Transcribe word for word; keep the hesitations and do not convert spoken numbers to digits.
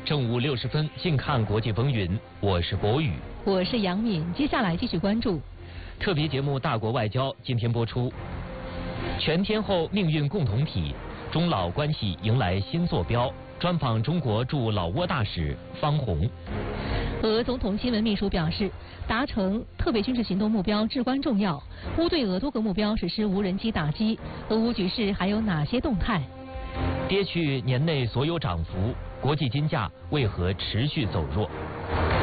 正午六十分，静看国际风云，我是博宇， 我是杨敏。接下来继续关注特别节目《大国外交》，今天播出。全天候命运共同体，中老关系迎来新坐标。专访中国驻老挝大使方红。 俄总统新闻秘书表示，达成特别军事行动目标至关重要。乌对俄多个目标实施无人机打击，俄乌局势还有哪些动态？ 跌去年内所有涨幅，国际金价为何持续走弱？